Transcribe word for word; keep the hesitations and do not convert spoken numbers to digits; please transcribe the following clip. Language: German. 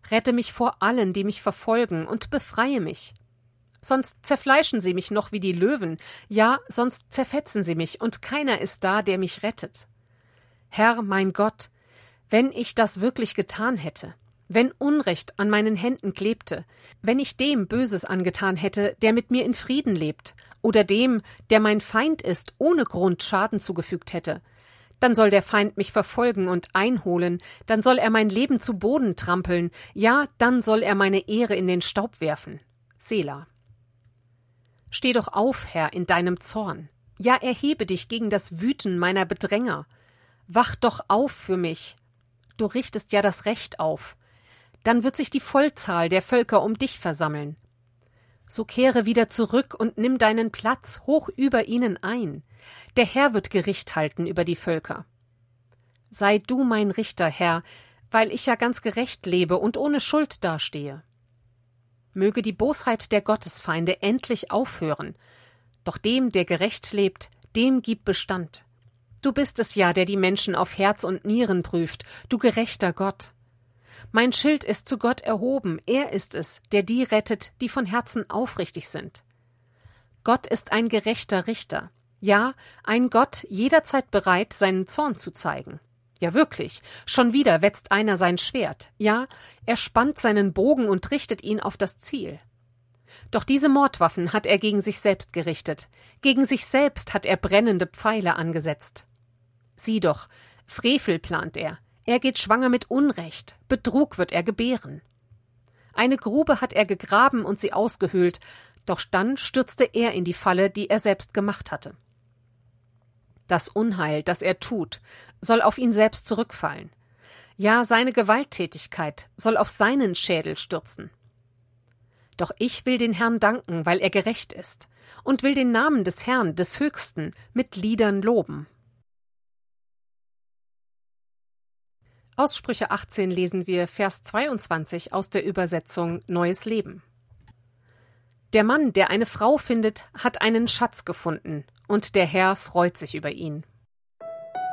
Rette mich vor allen, die mich verfolgen, und befreie mich. Sonst zerfleischen sie mich noch wie die Löwen, ja, sonst zerfetzen sie mich, und keiner ist da, der mich rettet. Herr, mein Gott, wenn ich das wirklich getan hätte, wenn Unrecht an meinen Händen klebte, wenn ich dem Böses angetan hätte, der mit mir in Frieden lebt, oder dem, der mein Feind ist, ohne Grund Schaden zugefügt hätte, dann soll der Feind mich verfolgen und einholen, dann soll er mein Leben zu Boden trampeln, ja, dann soll er meine Ehre in den Staub werfen. Selah. Steh doch auf, Herr, in deinem Zorn. Ja, erhebe dich gegen das Wüten meiner Bedränger. Wach doch auf für mich. Du richtest ja das Recht auf. Dann wird sich die Vollzahl der Völker um dich versammeln. So kehre wieder zurück und nimm deinen Platz hoch über ihnen ein. Der Herr wird Gericht halten über die Völker. Sei du mein Richter, Herr, weil ich ja ganz gerecht lebe und ohne Schuld dastehe. Möge die Bosheit der Gottesfeinde endlich aufhören. Doch dem, der gerecht lebt, dem gib Bestand. Du bist es ja, der die Menschen auf Herz und Nieren prüft, du gerechter Gott. Mein Schild ist zu Gott erhoben, er ist es, der die rettet, die von Herzen aufrichtig sind. Gott ist ein gerechter Richter, ja, ein Gott jederzeit bereit, seinen Zorn zu zeigen. Ja wirklich, schon wieder wetzt einer sein Schwert, ja, er spannt seinen Bogen und richtet ihn auf das Ziel. Doch diese Mordwaffen hat er gegen sich selbst gerichtet, gegen sich selbst hat er brennende Pfeile angesetzt. Sieh doch, Frevel plant er, er geht schwanger mit Unrecht, Betrug wird er gebären. Eine Grube hat er gegraben und sie ausgehöhlt, doch dann stürzte er in die Falle, die er selbst gemacht hatte. Das Unheil, das er tut, soll auf ihn selbst zurückfallen. Ja, seine Gewalttätigkeit soll auf seinen Schädel stürzen. Doch ich will den Herrn danken, weil er gerecht ist, und will den Namen des Herrn, des Höchsten, mit Liedern loben. Aus Sprüche achtzehn lesen wir Vers zweiundzwanzig aus der Übersetzung Neues Leben. Der Mann, der eine Frau findet, hat einen Schatz gefunden, und der Herr freut sich über ihn.